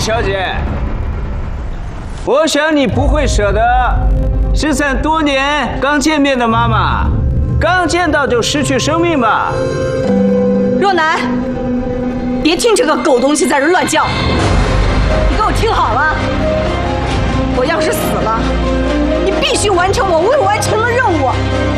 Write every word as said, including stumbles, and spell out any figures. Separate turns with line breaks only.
小姐，我想你不会舍得失散多年刚见面的妈妈，刚见到就失去生命吧？
若楠，别听这个狗东西在这乱叫！你给我听好了，我要是死了，你必须完成我未完成的任务。